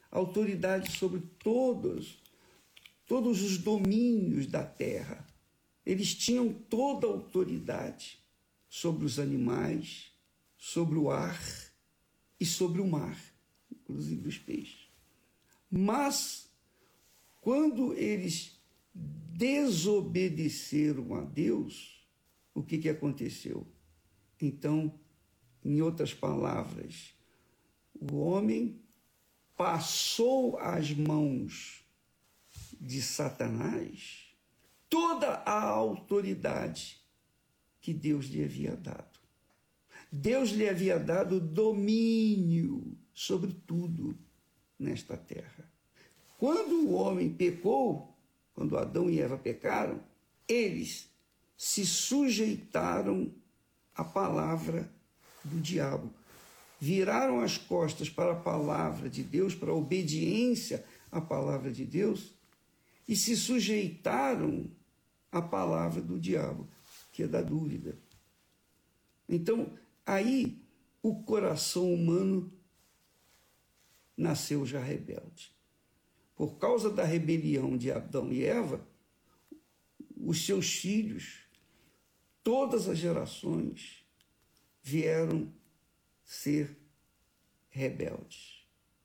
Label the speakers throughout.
Speaker 1: autoridade sobre todos os domínios da terra. Eles tinham toda a autoridade sobre os animais, sobre o ar e sobre o mar, inclusive os peixes. Mas, quando eles desobedeceram a Deus, o que aconteceu? Então, em outras palavras, o homem passou às mãos de Satanás toda a autoridade que Deus lhe havia dado. Deus lhe havia dado domínio sobre tudo nesta terra. Quando o homem pecou, quando Adão e Eva pecaram, eles se sujeitaram à palavra do diabo. Viraram as costas para a palavra de Deus, para a obediência à palavra de Deus, e se sujeitaram à palavra do diabo, que é da dúvida. Então, aí o coração humano nasceu já rebelde. Por causa da rebelião de Adão e Eva, os seus filhos, todas as gerações, vieram ser rebeldes.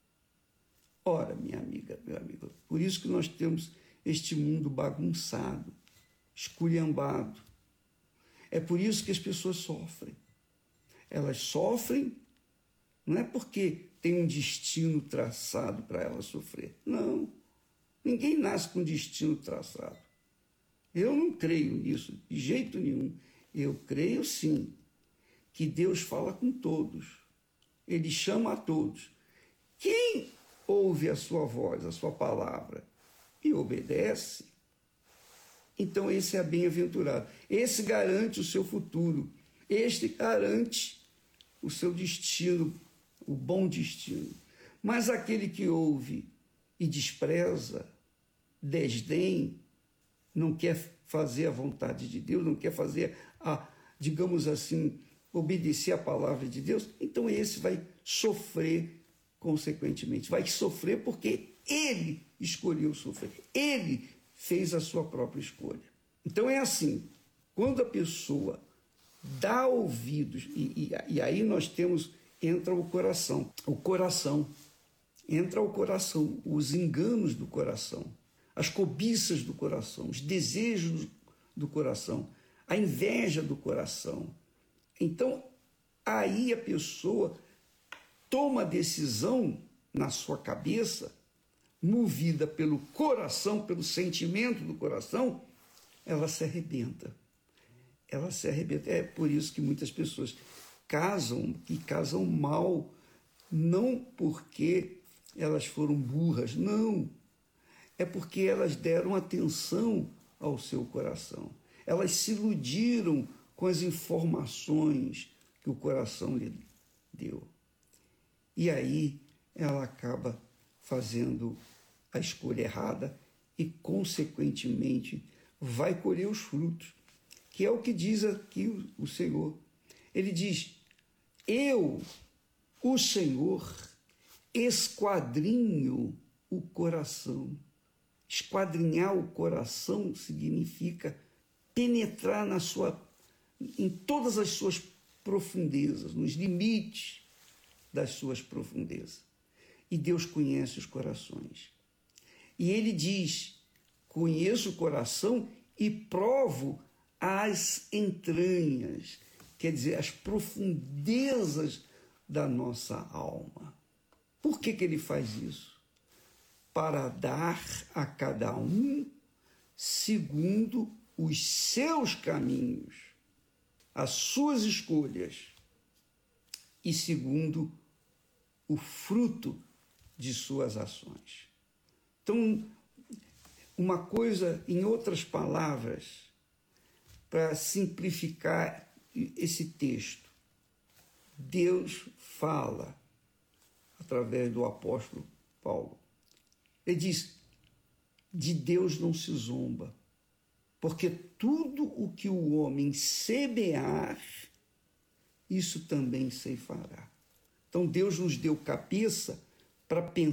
Speaker 1: Ora, minha amiga, meu amigo, por isso que nós temos este mundo bagunçado, esculhambado. É por isso que as pessoas sofrem. Elas sofrem não é porque tem um destino traçado para elas sofrer. Não. Ninguém nasce com destino traçado. Eu não creio nisso, de jeito nenhum. Eu creio, sim, que Deus fala com todos. Ele chama a todos. Quem ouve a sua voz, a sua palavra, e obedece, então esse é bem-aventurado. Esse garante o seu futuro. Este garante o seu destino, o bom destino. Mas aquele que ouve e despreza, desdém, não quer fazer a vontade de Deus, não quer fazer digamos assim, obedecer a palavra de Deus, então esse vai sofrer consequentemente. Vai sofrer porque ele escolheu sofrer. Ele fez a sua própria escolha. Então é assim, quando a pessoa dá ouvidos, e aí nós temos, entra o coração. Entra o coração, os enganos do coração, as cobiças do coração, os desejos do coração, a inveja do coração. Então, aí a pessoa toma a decisão na sua cabeça, movida pelo coração, pelo sentimento do coração, ela se arrebenta. Ela se arrebenta. É por isso que muitas pessoas casam e casam mal, não porque elas foram burras, não. É porque elas deram atenção ao seu coração. Elas se iludiram com as informações que o coração lhe deu. E aí ela acaba fazendo a escolha errada e, consequentemente, vai colher os frutos, que é o que diz aqui o Senhor. Ele diz: eu, o Senhor, esquadrinho o coração. Esquadrinhar o coração significa penetrar em todas as suas profundezas, nos limites das suas profundezas. E Deus conhece os corações. E ele diz: conheço o coração e provo as entranhas, quer dizer, as profundezas da nossa alma. Por que ele faz isso? Para dar a cada um segundo os seus caminhos, as suas escolhas, e segundo o fruto de suas ações. Então, uma coisa, em outras palavras, para simplificar esse texto, Deus fala através do apóstolo Paulo. Ele diz: de Deus não se zomba, porque tudo o que o homem semear, isso também ceifará. Então Deus nos deu cabeça para pensar